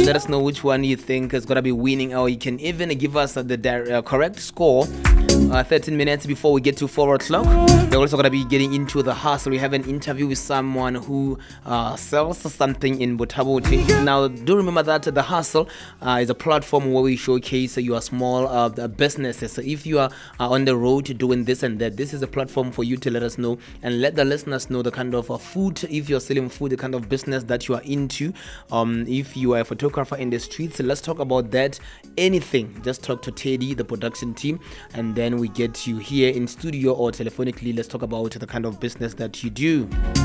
Let us know which one you think is going to be winning, or you can even give us the correct score 13 minutes before we get to 4 o'clock. We're also going to be getting into the hustle. We have an interview with someone who sells something in Botaboti. Now, do remember that the hustle is a platform where we showcase your small businesses. So if you are on the road to doing this and that, this is a platform for you to let us know and let the listeners know the kind of food, if you're selling food, the kind of business that you are into. If you are a photographer in the streets, let's talk about that. Anything, just talk to Teddy, the production team, and then we get you here in studio or telephonically. Let's talk about the kind of business that you do.